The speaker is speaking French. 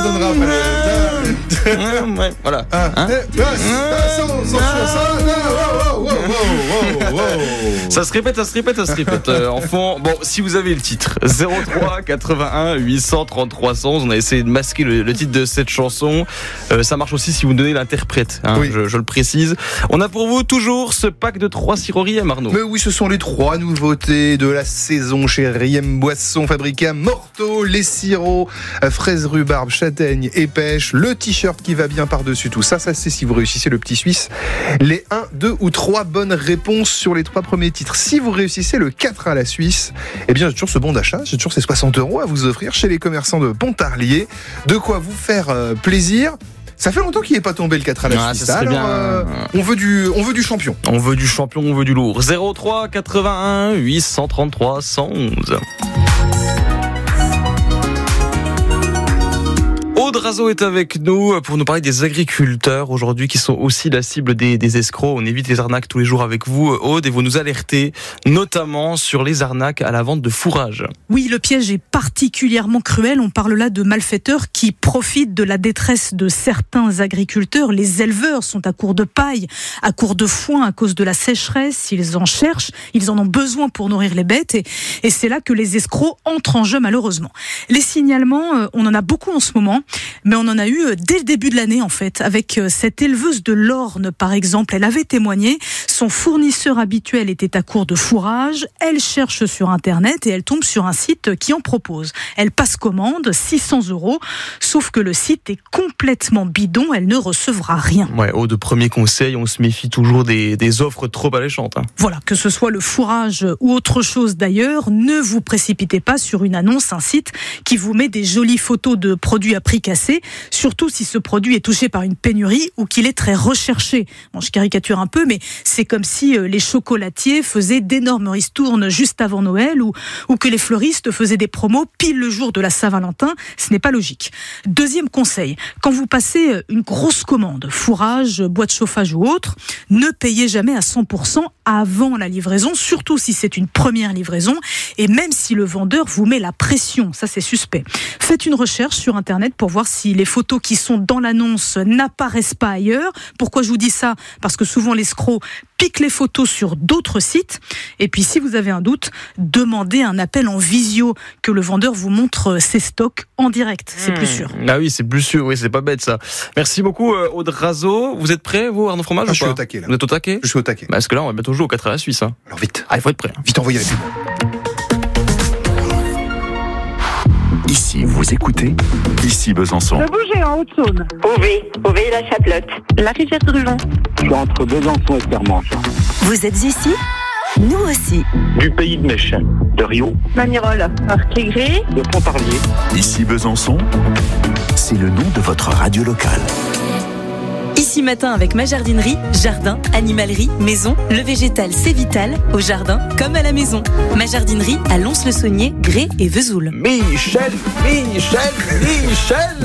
donnera Ouais, voilà. Ça se répète. Enfant, bon, si vous avez le titre 03 81 833 111, on a essayé de masquer le titre de cette chanson. Ça marche aussi si vous donnez l'interprète, hein, oui. je le précise. On a pour vous toujours ce pack de 3 sirops Riem, Arnaud. Mais oui, ce sont les 3 nouveautés de la saison chez Riem Boisson, fabriqués à Morteau, les sirops, fraises, rhubarbe, châtaigne et pêche, le t-shirt qui va bien par-dessus tout ça. Ça, c'est si vous réussissez le petit Suisse. Les 1, 2 ou 3 bonnes réponses sur les 3 premiers titres. Si vous réussissez le 4 à la Suisse, eh bien, j'ai toujours ce bon d'achat, j'ai toujours ces 60 € à vous offrir chez les commerçants de Pontarlier. De quoi vous faire plaisir. Ça fait longtemps qu'il n'est pas tombé le 4 à la Suisse. Alors, on veut du champion. On veut du champion, on veut du lourd. 03 81 833 111. Aude Razo est avec nous pour nous parler des agriculteurs aujourd'hui qui sont aussi la cible des escrocs. On évite les arnaques tous les jours avec vous, Aude, et vous nous alertez notamment sur les arnaques à la vente de fourrage. Oui, le piège est particulièrement cruel. On parle là de malfaiteurs qui profitent de la détresse de certains agriculteurs. Les éleveurs sont à court de paille, à court de foin à cause de la sécheresse. Ils en cherchent, ils en ont besoin pour nourrir les bêtes et c'est là que les escrocs entrent en jeu malheureusement. Les signalements, on en a beaucoup en ce moment. Mais on en a eu dès le début de l'année en fait, avec cette éleveuse de l'Orne par exemple. Elle avait témoigné, son fournisseur habituel était à court de fourrage, elle cherche sur internet et elle tombe sur un site qui en propose. Elle passe commande, 600 €, sauf que le site est complètement bidon, elle ne recevra rien. Ouais, de premier conseil, on se méfie toujours des offres trop alléchantes. Hein. Voilà, que ce soit le fourrage ou autre chose d'ailleurs, ne vous précipitez pas sur une annonce, un site qui vous met des jolies photos de produits à prix cassé, surtout si ce produit est touché par une pénurie ou qu'il est très recherché. Bon, je caricature un peu, mais c'est comme si les chocolatiers faisaient d'énormes ristournes juste avant Noël ou que les fleuristes faisaient des promos pile le jour de la Saint-Valentin. Ce n'est pas logique. Deuxième conseil, quand vous passez une grosse commande, fourrage, boîte de chauffage ou autre, ne payez jamais à 100% avant la livraison, surtout si c'est une première livraison et même si le vendeur vous met la pression, ça c'est suspect. Faites une recherche sur internet pour voir si les photos qui sont dans l'annonce n'apparaissent pas ailleurs. Pourquoi je vous dis ça ? Parce que souvent l'escroc pique les photos sur d'autres sites. Et puis si vous avez un doute, demandez un appel en visio, que le vendeur vous montre ses stocks en direct. C'est plus sûr. Ah oui, c'est plus sûr, oui, c'est pas bête ça. Merci beaucoup Aude Razo. Vous êtes prêts, vous, Arnaud Fromage ? Je suis au taquet là. Vous êtes au taquet ? Je suis au taquet. Parce que là, on va bientôt jouer au 4 à la Suisse. Hein. Alors vite. Ah, il faut être prêt. Vite envoyer la pub. Ici, vous écoutez Ici Besançon. Le Bouger en Haute-Saône. Ovey la Chaplotte. La Rivière-du-Jon. Je suis entre Besançon et Clermont. Vous êtes ici ? Nous aussi. Du pays de Mèche, de Rio, Magnerolles. Arquégré. de Pontarlier. Ici Besançon, c'est le nom de votre radio locale. Ici matin avec ma jardinerie, jardin, animalerie, maison, le végétal c'est vital, au jardin comme à la maison. Ma jardinerie à Lons-le-Saunier, Grès et Vesoul. Michel